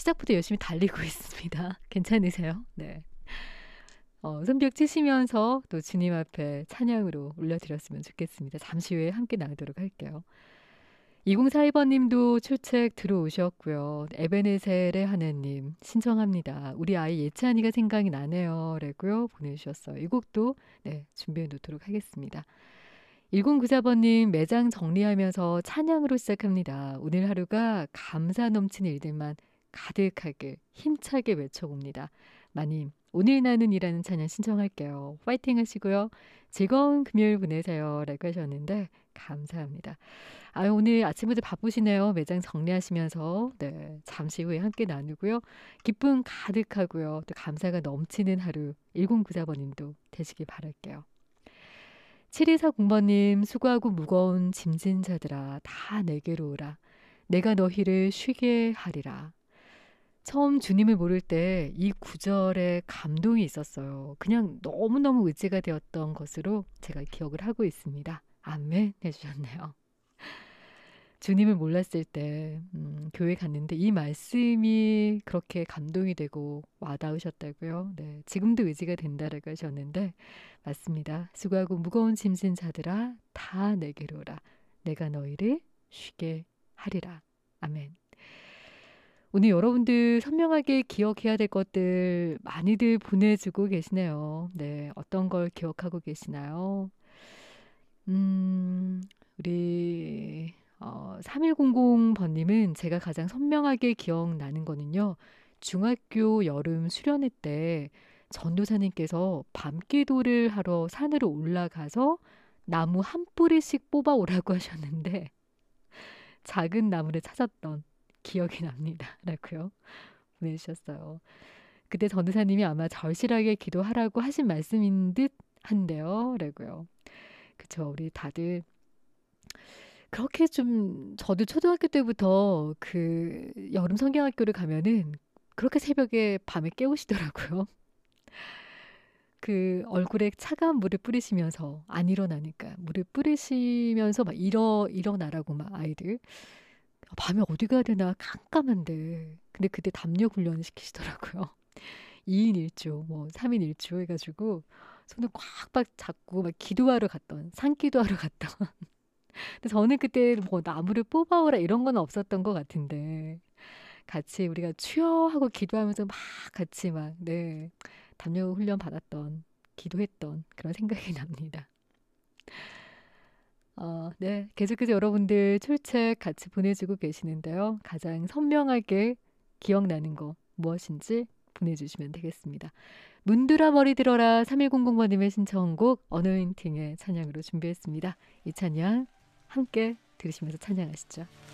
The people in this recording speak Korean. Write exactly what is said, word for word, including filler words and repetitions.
시작부터 열심히 달리고 있습니다. 괜찮으세요? 네. 어, 손뼉 치시면서 또 주님 앞에 찬양으로 올려드렸으면 좋겠습니다. 잠시 후에 함께 나누도록 할게요. 이공사이 번님도 출첵 들어오셨고요. 에베네셀의 하나님 신청합니다. 우리 아이 예찬이가 생각이 나네요. 라고요 보내주셨어요. 이 곡도 네, 준비해 놓도록 하겠습니다. 일공구사 번님 매장 정리하면서 찬양으로 시작합니다. 오늘 하루가 감사 넘치는 일들만 가득하게 힘차게 외쳐봅니다. 마님 오늘 나는 이라는 찬양 신청할게요. 파이팅 하시고요. 즐거운 금요일 보내세요. 라고 하셨는데 감사합니다. 아, 오늘 아침부터 바쁘시네요. 매장 정리하시면서 네, 잠시 후에 함께 나누고요. 기쁨 가득하고요. 또 감사가 넘치는 하루 일공구사 번님도 되시길 바랄게요. 칠이사공 번님 수고하고 무거운 짐진 자들아 다 내게로 오라. 내가 너희를 쉬게 하리라. 처음 주님을 모를 때 이 구절에 감동이 있었어요. 그냥 너무너무 의지가 되었던 것으로 제가 기억을 하고 있습니다. 아멘 해주셨네요. 주님을 몰랐을 때 음, 교회 갔는데 이 말씀이 그렇게 감동이 되고 와닿으셨다고요. 네, 지금도 의지가 된다라고 하셨는데 맞습니다. 수고하고 무거운 짐진 자들아 다 내게로 오라. 내가 너희를 쉬게 하리라. 아멘. 오늘 여러분들 선명하게 기억해야 될 것들 많이들 보내주고 계시네요. 네, 어떤 걸 기억하고 계시나요? 음, 우리 어, 삼일공공 번님은 제가 가장 선명하게 기억나는 거는요. 중학교 여름 수련회 때 전도사님께서 밤기도를 하러 산으로 올라가서 나무 한 뿌리씩 뽑아 오라고 하셨는데 작은 나무를 찾았던 기억이 납니다. 라고요. 보내주셨어요. 그때 전도사님이 아마 절실하게 기도하라고 하신 말씀인 듯 한데요. 라고요. 그쵸. 우리 다들 그렇게 좀 저도 초등학교 때부터 그 여름 성경학교를 가면은 그렇게 새벽에 밤에 깨우시더라고요. 그 얼굴에 차가운 물을 뿌리시면서 안 일어나니까 물을 뿌리시면서 막 일어 일어나라고 막 아이들 밤에 어디 가야 되나 깜깜한데 근데 그때 담력 훈련을 시키시더라고요. 이 인 일 조 뭐 삼 인 일 조 해가지고 손을 꽉꽉 잡고 막 기도하러 갔던 산기도하러 갔던 근데 저는 그때 뭐 나무를 뽑아오라 이런 건 없었던 것 같은데 같이 우리가 추여 하고 기도하면서 막 같이 막 네, 담력 훈련 받았던 기도했던 그런 생각이 납니다. 어, 네, 계속해서 여러분들 출첵 같이 보내주고 계시는데요. 가장 선명하게 기억나는 거 무엇인지 보내주시면 되겠습니다. 문드라 머리 들어라 삼일공공 번님의 신청곡 어노인팅의 찬양으로 준비했습니다. 이 찬양 함께 들으시면서 찬양하시죠.